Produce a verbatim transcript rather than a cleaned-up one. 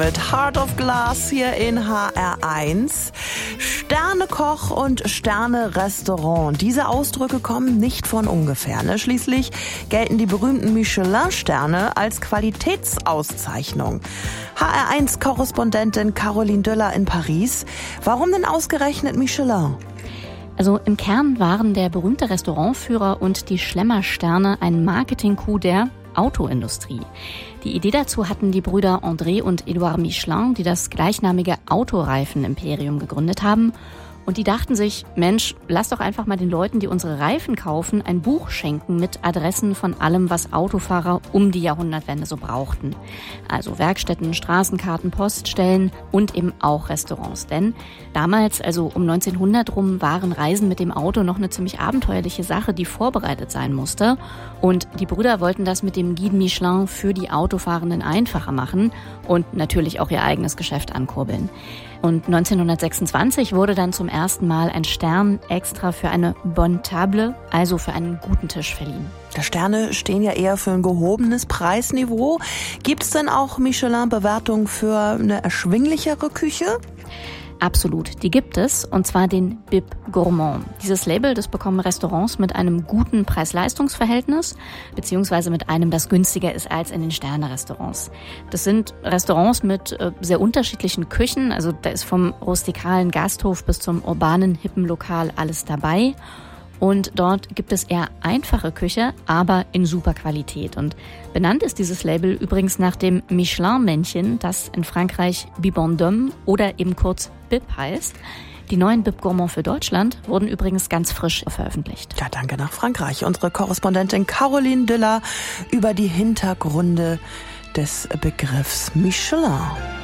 Mit Heart of Glass hier in H R eins. Sternekoch und Sterne-Restaurant. Diese Ausdrücke kommen nicht von ungefähr. Ne? Schließlich gelten die berühmten Michelin-Sterne als Qualitätsauszeichnung. H R eins-Korrespondentin Caroline Düller in Paris. Warum denn ausgerechnet Michelin? Also im Kern waren der berühmte Restaurantführer und die Schlemmer-Sterne ein Marketing-Coup der Autoindustrie. Die Idee dazu hatten die Brüder André und Edouard Michelin, die das gleichnamige Autoreifen-Imperium gegründet haben. Und die dachten sich, Mensch, lass doch einfach mal den Leuten, die unsere Reifen kaufen, ein Buch schenken mit Adressen von allem, was Autofahrer um die Jahrhundertwende so brauchten. Also Werkstätten, Straßenkarten, Poststellen und eben auch Restaurants. Denn damals, also um neunzehnhundert rum, waren Reisen mit dem Auto noch eine ziemlich abenteuerliche Sache, die vorbereitet sein musste. Und die Brüder wollten das mit dem Guide Michelin für die Autofahrenden einfacher machen und natürlich auch ihr eigenes Geschäft ankurbeln. Und neunzehnhundertsechsundzwanzig wurde dann zum ersten Mal ein Stern extra für eine Bonne Table, also für einen guten Tisch, verliehen. Die Sterne stehen ja eher für ein gehobenes Preisniveau. Gibt es denn auch Michelin-Bewertungen für eine erschwinglichere Küche? Absolut, die gibt es, und zwar den Bib Gourmand. Dieses Label, das bekommen Restaurants mit einem guten Preis-Leistungs-Verhältnis, beziehungsweise mit einem, das günstiger ist als in den Sterne-Restaurants. Das sind Restaurants mit äh, sehr unterschiedlichen Küchen, also da ist vom rustikalen Gasthof bis zum urbanen, hippen Lokal alles dabei. Und dort gibt es eher einfache Küche, aber in super Qualität. Und benannt ist dieses Label übrigens nach dem Michelin-Männchen, das in Frankreich Bibendum oder eben kurz Bib heißt. Die neuen Bib Gourmand für Deutschland wurden übrigens ganz frisch veröffentlicht. Ja, danke nach Frankreich. Unsere Korrespondentin Caroline Düller über die Hintergründe des Begriffs Michelin.